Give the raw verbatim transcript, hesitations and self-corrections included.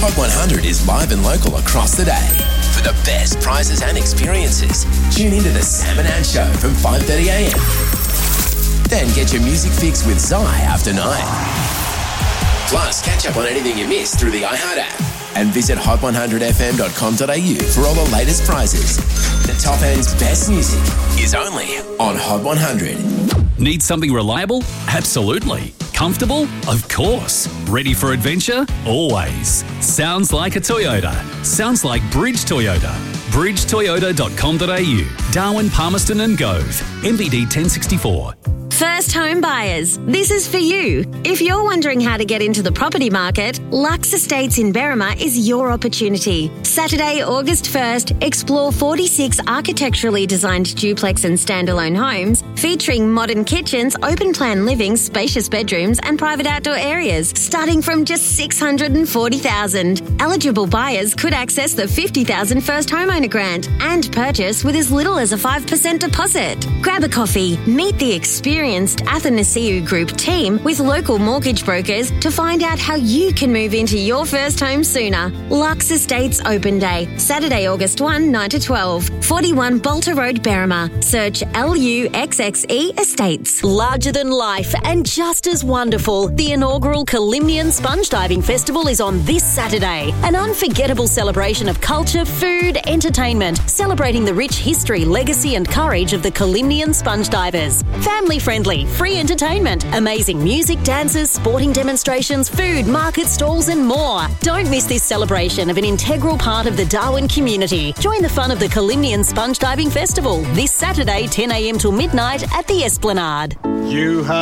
Hot one hundred is live and local across the day. For the best prizes and experiences, tune into the Sam and Ann Show from five thirty a m. Then get your music fix with Zai after nine. Plus, catch up on anything you missed through the iHeart app. And visit hot one hundred f m dot com dot a u for all the latest prizes. The top end's best music is only on Hot one hundred. Need something reliable? Absolutely. Comfortable? Of course. Ready for adventure? Always. Sounds like a Toyota. Sounds like Bridge Toyota. bridge toyota dot com dot a u. Darwin, Palmerston and Gove. M B D ten sixty-four. First home buyers, this is for you. If you're wondering how to get into the property market, Lux Estates in Berrima is your opportunity. Saturday, August first, explore forty-six architecturally designed duplex and standalone homes featuring modern kitchens, open plan living, spacious bedrooms and private outdoor areas, starting from just six hundred forty thousand dollars. Eligible buyers could access the fifty thousand dollars first homeowner grant and purchase with as little as a five percent deposit. Grab a coffee, meet the experienced Athanasiou Group team with local mortgage brokers to find out how you can move into your first home sooner. Lux Estates Open Day, Saturday, August first, nine to twelve, forty-one Bolter Road, Berrima. Search L U X X E Estates. Larger than life and just as wonderful, the inaugural Kalimnian Sponge Diving Festival is on this Saturday. An unforgettable celebration of culture, food, entertainment, celebrating the rich history, legacy and courage of the Kalimnian sponge divers. Family friendly, free entertainment, amazing music, dances, sporting demonstrations, food, market stalls and more. Don't miss this celebration of an integral part of the Darwin community. Join the fun of the Kalimnian Sponge Diving Festival this Saturday, ten a m till midnight at the Esplanade. You have